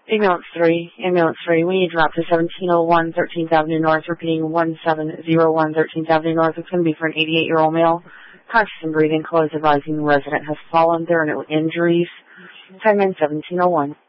Ambulance 3, we need to drop to 1701 13th Avenue North, repeating 1701 13th Avenue North. It's going to be for an 88-year-old male, conscious and breathing, close, advising the resident has fallen. There are no injuries. Time in 1701.